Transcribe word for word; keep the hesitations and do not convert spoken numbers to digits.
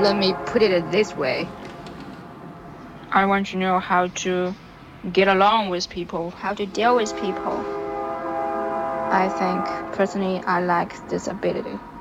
Let me put it this way. I want to know how to get along with people, how to deal with people. I think personally I like this ability.